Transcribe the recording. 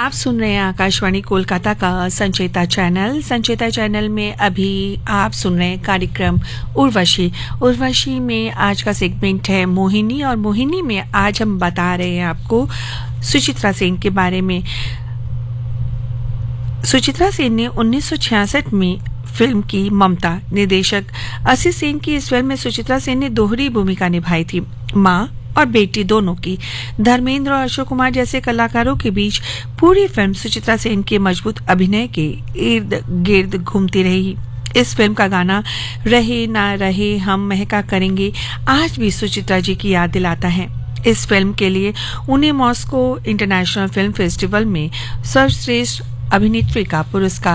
आप सुन रहे हैं आकाशवाणी कोलकाता का संचेता चैनल। संचेता चैनल में अभी आप सुन रहे हैं कार्यक्रम उर्वशी में आज का सेगमेंट है मोहिनी, और मोहिनी में आज हम बता रहे हैं आपको सुचित्रा सेन के बारे में। सुचित्रा सेन ने 1966 में फिल्म की ममता। निर्देशक असी सेन की इस फिल्म में सुचित्रा सेन ने दोहरी भूमिका निभाई थी, माँ और बेटी दोनों की। धर्मेंद्र और अशोक कुमार जैसे कलाकारों के बीच पूरी फिल्म सुचित्रा सेन के मजबूत अभिनय के इर्द गिर्द घूमती रही। इस फिल्म का गाना रहे ना रहे हम महका करेंगे आज भी सुचित्रा जी की याद दिलाता है। इस फिल्म के लिए उन्हें मॉस्को इंटरनेशनल फिल्म फेस्टिवल में सर्वश्रेष्ठ अभिनेत्री का पुरस्कार